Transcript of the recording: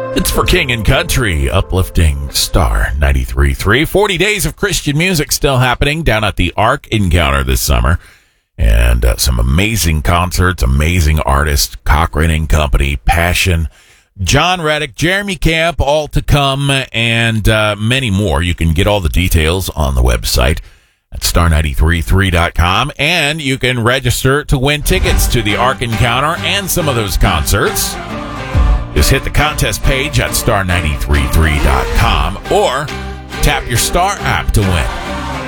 It's for King and Country, uplifting Star 93.3. 40 days of Christian music still happening down at the Ark Encounter this summer. And some amazing concerts, amazing artists, Cochrane and Company, Passion, John Reddick, Jeremy Camp, all to come, and many more. You can get all the details on the website at star933.com, and you can register to win tickets to the Ark Encounter and some of those concerts. Just hit the contest page at star933.com or tap your Star app to win.